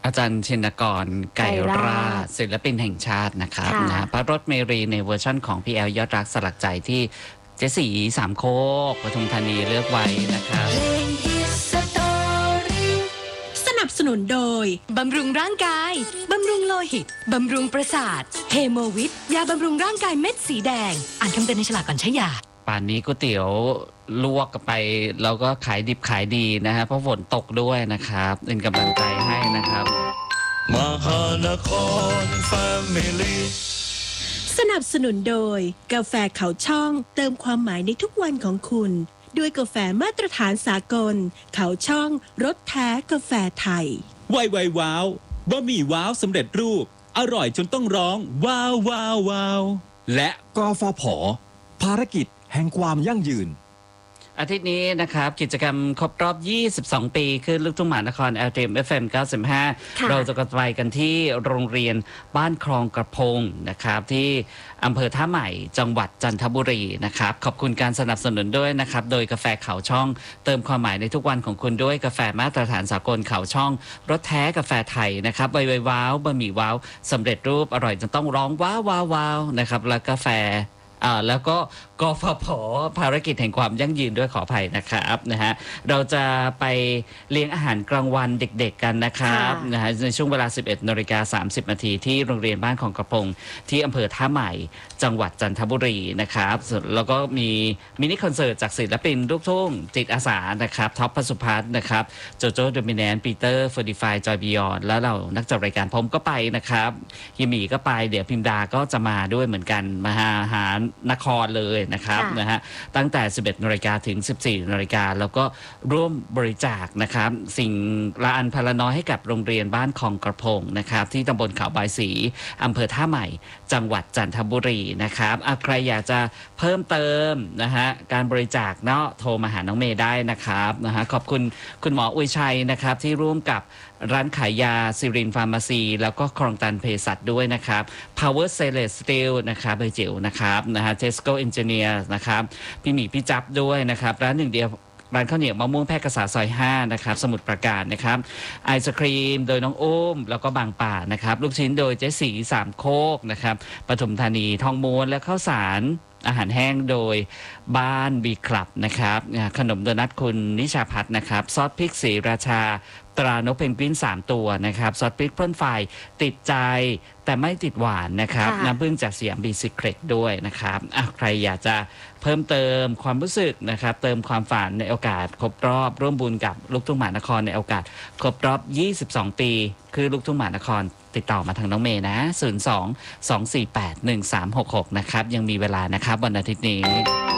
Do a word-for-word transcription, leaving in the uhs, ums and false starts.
อาจารย์ชินกรไก่ราชศิลปินแห่งชาตินะครับนะพระรถเมรีในเวอร์ชั่นของพี่แอลยอดรักสลักใจที่เจสีสามโคกปทุมธานีเลือกไว้นะครับสนับสนุนโดยบำรุงร่างกายบำรุงโลหิตบำรุงประสาทเฮโมวิทยาบำรุงร่างกายเม็ดสีแดงอ่านคำเตือนในฉลากก่อนใช้ยาป่านนี้ก๋วยเตี๋ยวลวกกันไปเราก็ขายดิบขายดีนะฮะเพราะฝนตกด้วยนะครับเป็นกำลังใจให้นะครับมหานครแฟมิลี่สนับสนุนโดยกาแฟเขาช่องเติมความหมายในทุกวันของคุณด้วยกาแฟมาตรฐานสากลเขาช่องรสแท้กาแฟไทยไวไวว้าวบะหมี่ว้าวสำเร็จรูปอร่อยจนต้องร้องว้าวว้าวว้าวและกฟผ.ภารกิจแห่งความยั่งยืนอาทิตย์นี้นะครับกิจกรรมครบรอบยี่สิบสองปีคือลูกทุ่งมหานคร แอล ที เอ็ม เอฟ เอ็ม เก้าสิบห้าเราจะกระจายกันที่โรงเรียนบ้านคลองกระพงนะครับที่อำเภอท่าใหม่จังหวัดจันทบุรีนะครับขอบคุณการสนับสนุนด้วยนะครับโดยกาแฟเขาช่องเติมความหมายในทุกวันของคุณด้วยกาแฟมาตรฐานสากลเขาช่องรสแท้กาแฟไทยนะครับไวไวว้าวบะหมี่ว้าวสำเร็จรูปอร่อยจนต้องร้องว้าวว้าวว้าวนะครับแล้วกาแฟอ่าแล้วก็กฟผ.ภารกิจแห่งความยั่งยืนด้วยขออภัยนะครับนะฮะเราจะไปเลี้ยงอาหารกลางวันเด็กๆกันนะครับนะฮะในช่วงเวลา สิบเอ็ดนาฬิกาสามสิบนาทีที่โรงเรียนบ้านของกระพงที่อำเภอท่าใหม่จังหวัดจันทบุรีนะครับแล้วก็มีมินิคอนเสิร์ตจากศิลปินลูกทุ่งจิตอาสานะครับท็อปพสุพัฒน์นะครับโจโจ้โดมิแนนปีเตอร์เฟอร์ดิฟายจอยบิยอนแล้วเรานักจัดรายการผมก็ไปนะครับฮิมีก็ไปเดี๋ยวพิมดาก็จะมาด้วยเหมือนกันมาหาหานครเลยนะครับนะฮะตั้งแต่ สิบเอ็ดนาฬิกาถึง สิบสี่นาฬิกาแล้วก็ร่วมบริจาคนะครับสิ่งละอันพละน้อยให้กับโรงเรียนบ้านคลองกระพงนะครับที่ตำบลเขาบายศรีอำเภอท่าใหม่จังหวัดจันทบุรีนะครับใครอยากจะเพิ่มเติมนะฮะการบริจาคเนาะโทรมาหาน้องเมย์ได้นะครับนะฮะขอบคุณคุณหมออุยชัยนะครับที่ร่วมกับร้านขายยาซิรินฟาร์มาซีแล้วก็คลองตันเภสัชด้วยนะครับ Power Stainless Steel นะครับเบอร์จิ๋วนะครับนะฮะ Tesco Engineer นะครับพี่หมีพี่จับด้วยนะครับร้านหนึ่งเดียวร้านข้าวเหนียวมะม่วงแพร่กษาซอยห้านะครับสมุทรปราการนะครับไอศครีมโดยน้องอุ้มแล้วก็บางป่านะครับลูกชิ้นโดยเจ๊สีสามโคกนะครับปทุมธานีทองม้วนและข้าวสารอาหารแห้งโดยบ้านบีคลับนะครับขนมโดนัทคุณนิชาพัฒน์นะครับซอสพริกสีราชาตรานกเพนกวินสามตัวนะครับซอสพริกพ่นไฟติดใจแต่ไม่ติดหวานนะครับน้ำผึ้งจากสยามบีซีเครตด้วยนะครับใครอยากจะเพิ่มเติมความรู้สึกนะครับเติมความฝันในโอกาสครบรอบร่วมบุญกับลูกทุ่งมหานครในโอกาสครบรอบยี่สิบสองปีคือลูกทุ่งมหานครติดต่อมาทางน้องเมย์นะศูนย์ สอง สอง สี่ แปด หนึ่ง สาม หก หกนะครับยังมีเวลานะครับวันอาทิตย์นี้